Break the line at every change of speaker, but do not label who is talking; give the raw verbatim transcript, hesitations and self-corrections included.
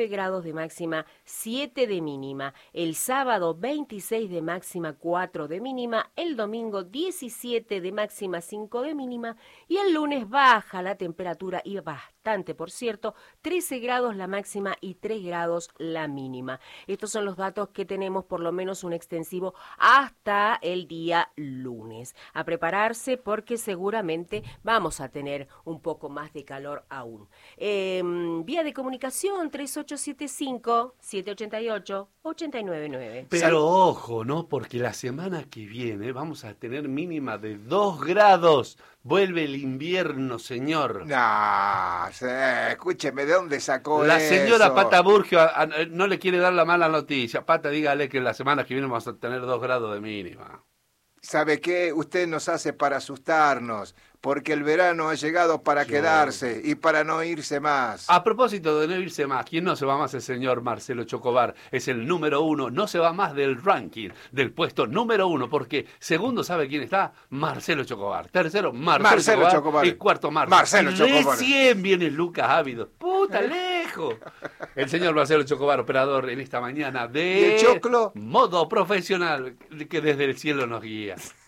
diecinueve grados de máxima, siete de mínima. El sábado veintiséis de máxima, cuatro de mínima. El domingo diecisiete de máxima, cinco de mínima. Y el lunes baja la temperatura y bastante, por cierto, trece grados la máxima y tres grados la mínima. Estos son los datos que tenemos, por lo menos un extensivo, hasta el día lunes. A prepararse porque seguramente vamos a tener un poco más de calor aún. Eh, vía de comunicación tres ocho siete cinco, siete ocho ocho, ocho nueve nueve.
Pero ojo, ¿no? Porque la semana que viene vamos a tener mínima de dos grados. Vuelve el invierno, señor.
No, escúcheme, ¿de dónde sacó
La
eso?
señora Pata Burgio a, a, no le quiere dar la mala noticia. Pata, dígale que la semana que viene vamos a tener dos grados de mínima.
¿Sabe qué? Usted nos hace para asustarnos, porque el verano ha llegado para
Yo...
quedarse y para no irse más.
A propósito de no irse más, ¿quién no se va más? El señor Marcelo Chocobar. Es el número uno, no se va más del ranking, del puesto número uno, porque segundo, ¿sabe quién está? Marcelo Chocobar. Tercero, Marcelo,
Marcelo
Chocobar.
Chocobar.
Y cuarto, Marcelo.
Marcelo Chocobar.
Recién viene Lucas Ávido. ¡Puta, lejos! El señor Marcelo Chocobar, operador en esta mañana de...
¿Y el choclo?
Modo profesional, que desde el cielo nos guía.